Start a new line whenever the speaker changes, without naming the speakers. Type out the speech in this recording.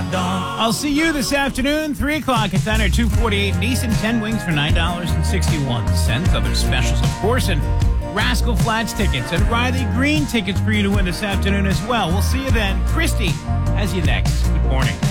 I'll see you this afternoon, 3 o'clock at Diner 248 Neeson. 10 wings for $9.61. Other specials, of course, and Rascal Flats tickets and Riley Green tickets for you to win this afternoon as well. We'll see you then. Christy has you next. Good morning.